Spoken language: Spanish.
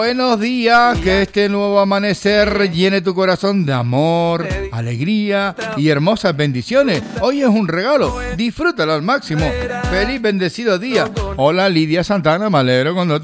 Buenos días, que este nuevo amanecer llene tu corazón de amor, alegría y hermosas bendiciones. Hoy es un regalo, disfrútalo al máximo. Feliz bendecido día. Hola Lidia Santana, me alegro cuando